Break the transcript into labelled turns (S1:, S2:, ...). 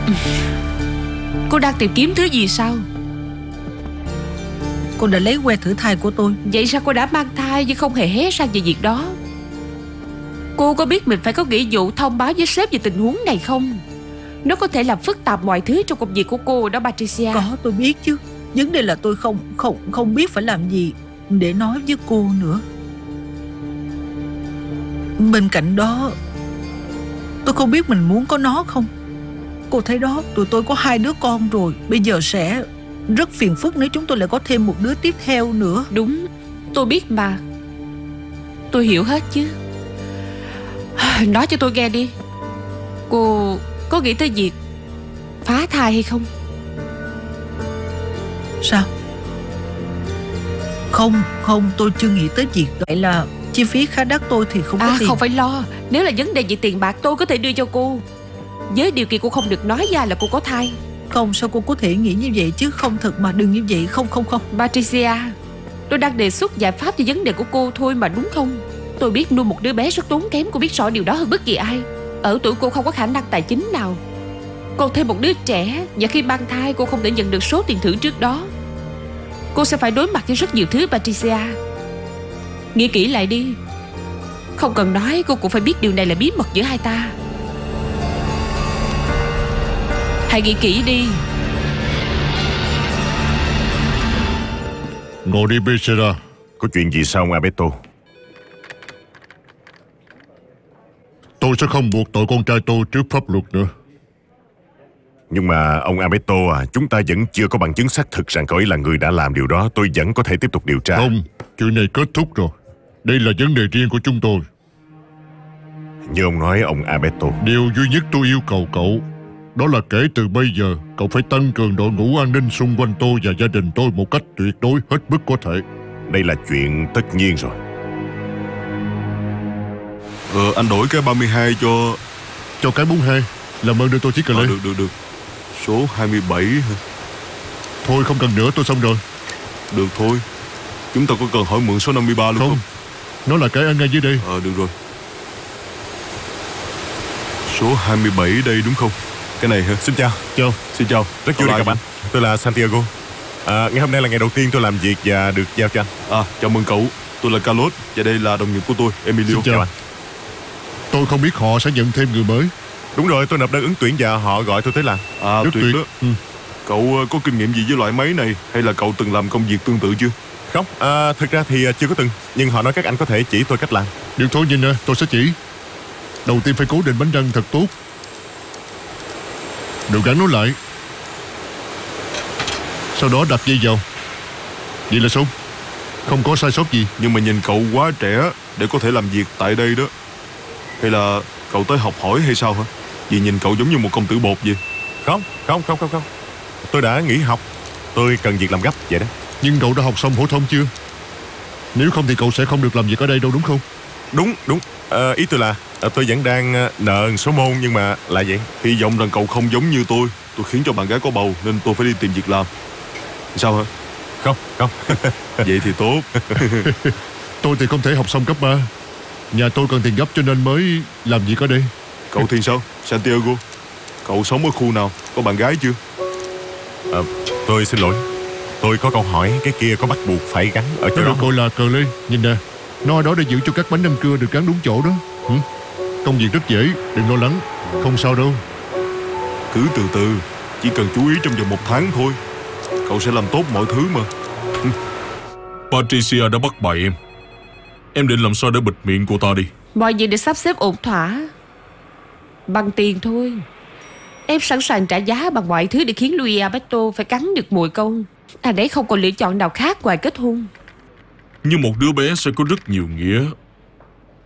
S1: Cô đang tìm kiếm thứ gì sao?
S2: Cô đã lấy que thử thai của tôi.
S1: Vậy sao cô đã mang thai nhưng không hề hé răng về việc đó? Cô có biết mình phải có nghĩa vụ thông báo với sếp về tình huống này không? Nó có thể làm phức tạp mọi thứ trong công việc của cô đó, Patricia.
S2: Có, tôi biết chứ. Vấn đề là tôi không biết phải làm gì để nói với cô nữa. Bên cạnh đó, tôi không biết mình muốn có nó không. Cô thấy đó, tụi tôi có 2 đứa con rồi. Bây giờ sẽ rất phiền phức nếu chúng tôi lại có thêm một đứa tiếp theo nữa.
S1: Đúng, tôi biết mà. Tôi hiểu hết chứ. Nói cho tôi nghe đi. Cô có nghĩ tới việc phá thai hay không?
S2: Sao? Không, tôi chưa nghĩ tới việc đó. Vậy là chi phí khá đắt, tôi thì không có tiền.
S1: Không phải lo. Nếu là vấn đề về tiền bạc tôi có thể đưa cho cô, với điều kiện cô không được nói ra là cô có thai.
S2: Không, sao cô có thể nghĩ như vậy chứ? Không thật mà, đừng như vậy. Không.
S1: Patricia, tôi đang đề xuất giải pháp cho vấn đề của cô thôi mà, đúng không? Tôi biết nuôi một đứa bé rất tốn kém. Cô biết rõ điều đó hơn bất kỳ ai. Ở tuổi cô không có khả năng tài chính nào, còn thêm một đứa trẻ, và khi mang thai cô không thể nhận được số tiền thưởng trước đó. Cô sẽ phải đối mặt với rất nhiều thứ, Patricia. Nghĩ kỹ lại đi. Không cần nói, cô cũng phải biết điều này là bí mật giữa hai ta. Hãy nghĩ kỹ đi.
S3: Ngồi đi, Becerra.
S4: Có chuyện gì sao ông Alberto?
S3: Tôi sẽ không buộc tội con trai tôi trước pháp luật nữa.
S4: Nhưng mà ông Alberto chúng ta vẫn chưa có bằng chứng xác thực rằng cậu ấy là người đã làm điều đó. Tôi vẫn có thể tiếp tục điều tra.
S3: Không, chuyện này kết thúc rồi. Đây là vấn đề riêng của chúng tôi.
S4: Như ông nói, ông Alberto,
S3: Điều duy nhất tôi yêu cầu cậu đó là kể từ bây giờ cậu phải tăng cường đội ngũ an ninh xung quanh tôi và gia đình tôi một cách tuyệt đối hết mức có thể.
S4: đây là chuyện tất nhiên rồi.
S5: Anh đổi cái 32
S3: Cho cái 42. Làm ơn đưa tôi chiếc cờ lê.
S5: Được. Số 27 hả?
S3: Thôi không cần nữa, tôi xong rồi.
S5: Được thôi. Chúng ta có cần hỏi mượn số 53 luôn không?
S3: Nó là cái ở ngay dưới đây.
S5: Được rồi. Số 27 đây đúng không? Cái này hả?
S4: Xin chào.
S5: Xin chào.
S4: Rất vui được gặp anh. Tôi là Santiago. Ngày hôm nay là ngày đầu tiên tôi làm việc và được giao cho anh.
S5: Chào mừng cậu. Tôi là Carlos và đây là đồng nghiệp của tôi, Emilio.
S3: Xin chào
S4: anh.
S3: Tôi không biết họ sẽ nhận thêm người mới.
S4: Đúng rồi, tôi nộp đơn ứng tuyển và họ gọi tôi tới làm.
S3: Rất
S5: tuyệt
S3: tuyệt.
S5: đó. Cậu có kinh nghiệm gì với loại máy này, hay là cậu từng làm công việc tương tự chưa?
S4: Không, thực ra thì chưa có từng. Nhưng họ nói các anh có thể chỉ tôi cách làm.
S3: Được thôi, nhìn nè, tôi sẽ chỉ. Đầu tiên phải cố định bánh răng thật tốt, rồi gắn nó lại. Sau đó đặt dây vào. Vậy là xong. Không có sai sót gì.
S5: Nhưng mà nhìn cậu quá trẻ để có thể làm việc tại đây đó. Hay là cậu tới học hỏi hay sao hả? Vì nhìn cậu giống như một công tử bột vậy.
S4: Không. Tôi đã nghỉ học. Tôi cần việc làm gấp vậy đó.
S3: Nhưng cậu đã học xong phổ thông chưa? Nếu không thì cậu sẽ không được làm việc ở đây đâu, đúng không?
S4: Đúng. Ý tôi là tôi vẫn đang nợ số môn, nhưng mà là vậy.
S5: Hy vọng rằng cậu không giống như tôi. Tôi khiến cho bạn gái có bầu nên tôi phải đi tìm việc làm. Sao hả?
S4: Không.
S5: Vậy thì tốt.
S3: Tôi thì không thể học xong cấp 3. Nhà tôi cần tiền gấp cho nên mới làm việc ở đây.
S5: Cậu thì sao, Santiago? Cậu sống ở khu nào? Có bạn gái chưa?
S4: Tôi xin lỗi. Tôi có câu hỏi, cái kia có bắt buộc phải gắn ở chỗ
S3: Nó
S4: đó
S3: được gọi là cờ lê. Nhìn nè, nó ở đó để giữ cho các bánh răng cưa được gắn đúng chỗ đó. Công việc rất dễ, đừng lo lắng. Không sao đâu.
S5: Cứ từ từ. Chỉ cần chú ý trong vòng 1 tháng thôi. Cậu sẽ làm tốt mọi thứ mà.
S6: Patricia đã bắt bậy em. Em định làm sao để bịt miệng cô ta đi?
S1: Mọi việc được sắp xếp ổn thỏa. Bằng tiền thôi. Em sẵn sàng trả giá bằng mọi thứ để khiến Luis Alberto phải cắn được mồi câu. Anh ấy không còn lựa chọn nào khác ngoài kết hôn.
S6: Nhưng một đứa bé sẽ có rất nhiều nghĩa